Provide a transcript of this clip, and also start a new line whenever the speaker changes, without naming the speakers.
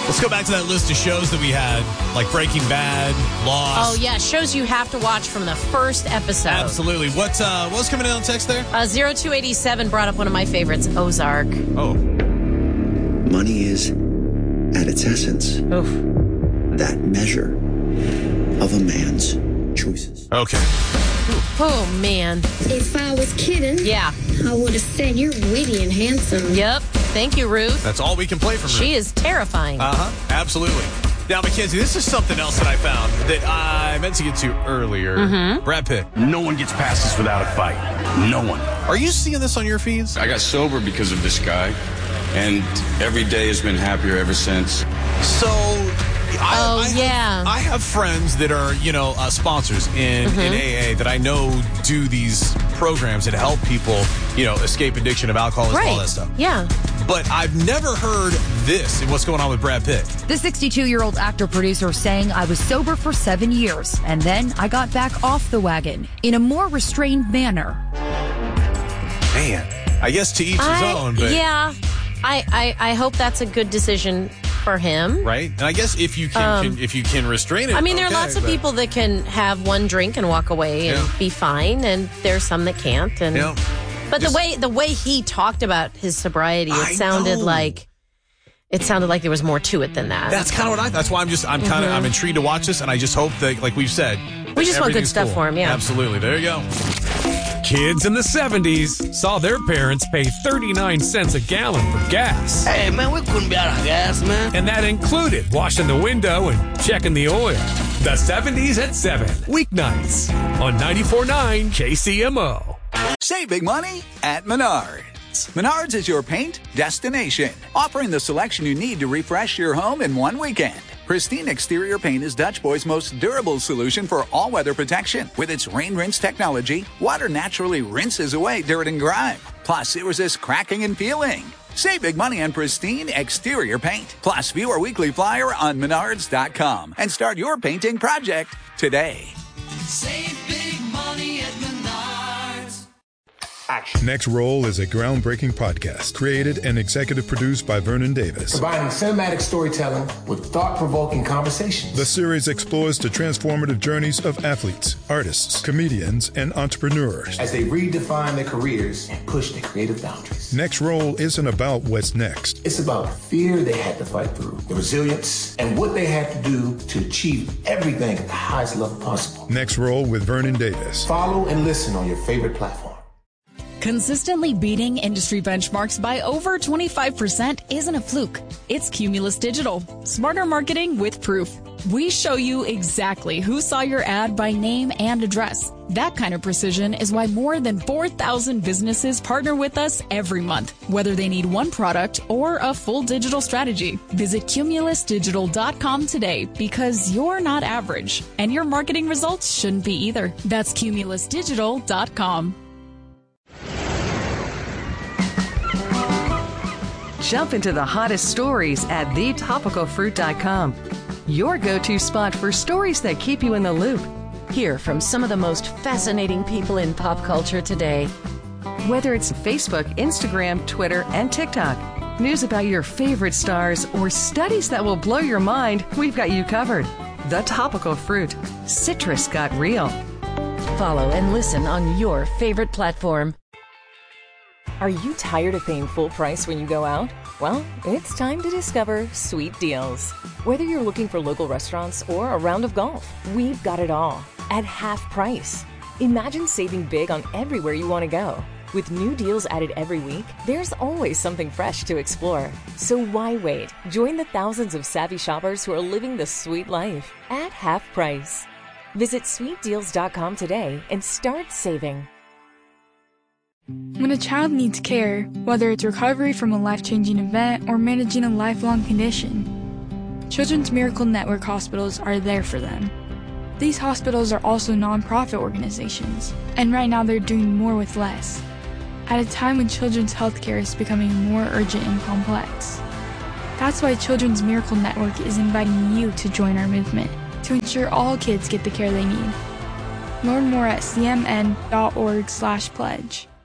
Let's go back to that list of shows that we had, like Breaking Bad, Lost.
Oh, yeah. Shows you have to watch from the first episode.
Absolutely. What was coming in on text there?
0287 brought up one of my favorites, Ozark.
Oh.
Money is, at its essence, that measure of a man's choices.
Okay.
Oh, man.
If I was kidding,
Yeah.
I would have said you're witty and handsome.
Yep. Thank you, Ruth.
That's all we can play from Ruth.
She is terrifying.
Absolutely. Now, Mackenzie, this is something else that I found that I meant to get to earlier.
Mm-hmm.
Brad Pitt.
No one gets past this without a fight. No one.
Are you seeing this on your feeds?
I got sober because of this guy, and every day has been happier ever since.
So,
yeah.
I have friends that are, sponsors in AA that I know do these programs that help people, escape addiction of alcoholism, all that stuff.
Yeah.
But I've never heard this and what's going on with Brad Pitt.
The 62-year-old actor-producer saying, I was sober for 7 years, and then I got back off the wagon in a more restrained manner.
Man, I guess to each his own, but...
Yeah. I hope that's a good decision for him.
Right? And I guess if you can restrain it.
I mean, there are lots of people that can have one drink and walk away and be fine, and there's some that can't. And but the way he talked about his sobriety, it sounded like there was more to it than that.
That's kind of what that's why I'm intrigued to watch this, and I just hope that, like we've said,
we just want good stuff for him. Yeah,
absolutely. There you go.
Kids in the 70s saw their parents pay 39 cents a gallon for gas.
Hey, man, we couldn't be out of gas, man.
And that included washing the window and checking the oil. The 70s at 7, weeknights on 94.9 KCMO.
Save big money at Menards. Menards is your paint destination, offering the selection you need to refresh your home in one weekend. Pristine Exterior Paint is Dutch Boy's most durable solution for all-weather protection. With its rain rinse technology, water naturally rinses away dirt and grime. Plus, it resists cracking and peeling. Save big money on Pristine Exterior Paint. Plus, view our weekly flyer on Menards.com and start your painting project today.
Save big money at Menards.
Next Roll is a groundbreaking podcast created and executive produced by Vernon Davis.
Combining cinematic storytelling with thought-provoking conversations.
The series explores the transformative journeys of athletes, artists, comedians, and entrepreneurs
as they redefine their careers and push their creative boundaries.
Next Roll isn't about what's next.
It's about the fear they had to fight through, the resilience, and what they had to do to achieve everything at the highest level possible.
Next Roll with Vernon Davis.
Follow and listen on your favorite platform.
Consistently beating industry benchmarks by over 25% isn't a fluke. It's Cumulus Digital. Smarter marketing with proof. We show you exactly who saw your ad by name and address. That kind of precision is why more than 4,000 businesses partner with us every month, whether they need one product or a full digital strategy. Visit cumulusdigital.com today because you're not average, and your marketing results shouldn't be either. That's cumulusdigital.com.
Jump into the hottest stories at thetopicalfruit.com. Your go-to spot for stories that keep you in the loop.
Hear from some of the most fascinating people in pop culture today.
Whether it's Facebook, Instagram, Twitter, and TikTok, news about your favorite stars, or studies that will blow your mind, we've got you covered. The Topical Fruit. Citrus got real.
Follow and listen on your favorite platform.
Are you tired of paying full price when you go out? Well, it's time to discover Sweet Deals. Whether you're looking for local restaurants or a round of golf, we've got it all at half price. Imagine saving big on everywhere you want to go. With new deals added every week, there's always something fresh to explore. So why wait? Join the thousands of savvy shoppers who are living the sweet life at half price. Visit sweetdeals.com today and start saving.
When a child needs care, whether it's recovery from a life-changing event or managing a lifelong condition, Children's Miracle Network hospitals are there for them. These hospitals are also nonprofit organizations, and right now they're doing more with less, at a time when children's health care is becoming more urgent and complex. That's why Children's Miracle Network is inviting you to join our movement to ensure all kids get the care they need. Learn more at cmn.org/pledge.